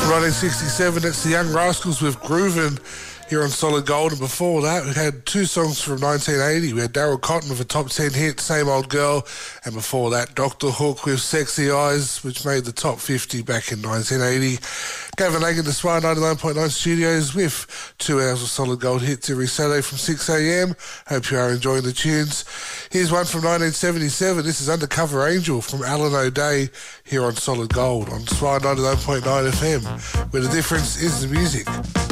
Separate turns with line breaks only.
1967, it's the Young Rascals with Groovin' here on Solid Gold. And before that, we had two songs from 1980. We had Daryl Cotton with a top 10 hit, Same Old Girl. And before that, Dr. Hook with Sexy Eyes, which made the top 50 back in 1980. Gavin Hagan, the Swire 99.9 Studios with 2 hours of Solid Gold hits every Saturday from 6 a.m. Hope you are enjoying the tunes. Here's one from 1977. This is Undercover Angel from Alan O'Day here on Solid Gold on Swire 99.9 FM, where the difference is the music.